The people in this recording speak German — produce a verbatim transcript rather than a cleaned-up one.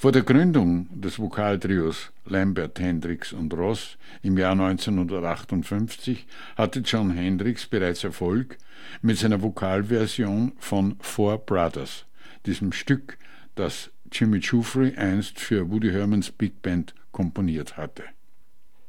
Vor der Gründung des Vokaltrios Lambert, Hendrix und Ross im Jahr neunzehnhundertachtundfünfzig hatte Jon Hendricks bereits Erfolg mit seiner Vokalversion von Four Brothers, diesem Stück, das Jimmy Giuffre einst für Woody Hermans Big Band komponiert hatte.